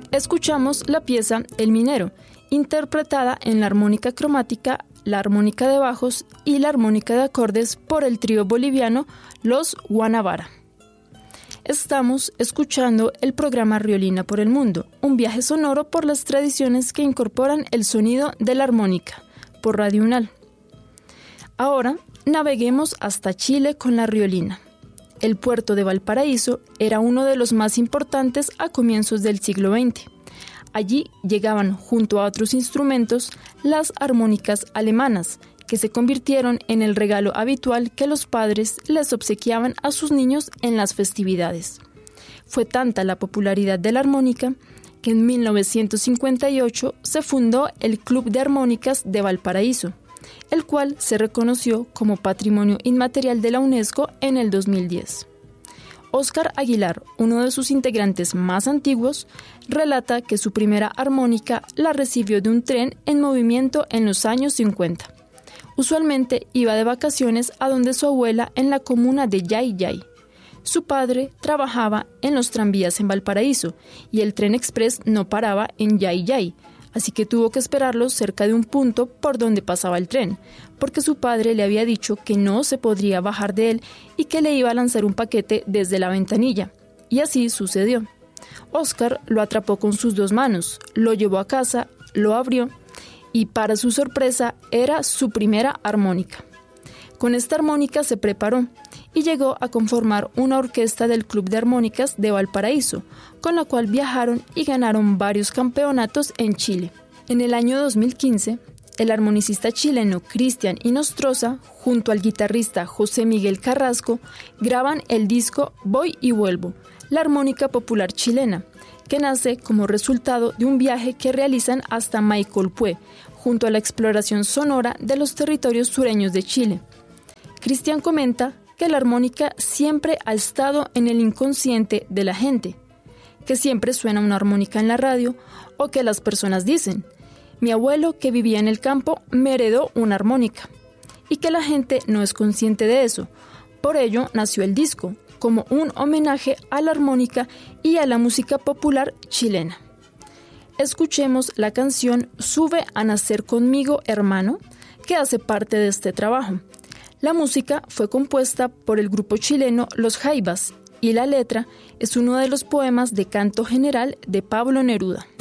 Escuchamos la pieza El Minero, interpretada en la armónica cromática, la armónica de bajos y la armónica de acordes por el trío boliviano Los Guanabara. Estamos escuchando el programa Riolina por el Mundo, un viaje sonoro por las tradiciones que incorporan el sonido de la armónica, por Radio UNAL. Ahora, naveguemos hasta Chile con la riolina. El puerto de Valparaíso era uno de los más importantes a comienzos del siglo XX. Allí llegaban, junto a otros instrumentos, las armónicas alemanas, que se convirtieron en el regalo habitual que los padres les obsequiaban a sus niños en las festividades. Fue tanta la popularidad de la armónica que en 1958 se fundó el Club de Armónicas de Valparaíso, el cual se reconoció como Patrimonio Inmaterial de la UNESCO en el 2010. Óscar Aguilar, uno de sus integrantes más antiguos, relata que su primera armónica la recibió de un tren en movimiento en los años 50. Usualmente iba de vacaciones a donde su abuela en la comuna de Yayay. Su padre trabajaba en los tranvías en Valparaíso y el tren express no paraba en Yayay, así que tuvo que esperarlo cerca de un punto por donde pasaba el tren, porque su padre le había dicho que no se podría bajar de él y que le iba a lanzar un paquete desde la ventanilla. Y así sucedió. Óscar lo atrapó con sus dos manos, lo llevó a casa, lo abrió y para su sorpresa era su primera armónica. Con esta armónica se preparó y llegó a conformar una orquesta del Club de Armónicas de Valparaíso, con la cual viajaron y ganaron varios campeonatos en Chile. En el año 2015, el armonicista chileno Cristian Inostroza, junto al guitarrista José Miguel Carrasco, graban el disco Voy y Vuelvo, la armónica popular chilena, que nace como resultado de un viaje que realizan hasta Maicolpué, junto a la exploración sonora de los territorios sureños de Chile. Cristian comenta que la armónica siempre ha estado en el inconsciente de la gente, que siempre suena una armónica en la radio o que las personas dicen, mi abuelo que vivía en el campo me heredó una armónica, y que la gente no es consciente de eso. Por ello nació el disco, como un homenaje a la armónica y a la música popular chilena. Escuchemos la canción Sube a nacer conmigo, hermano, que hace parte de este trabajo. La música fue compuesta por el grupo chileno Los Jaivas y la letra es uno de los poemas de canto general de Pablo Neruda.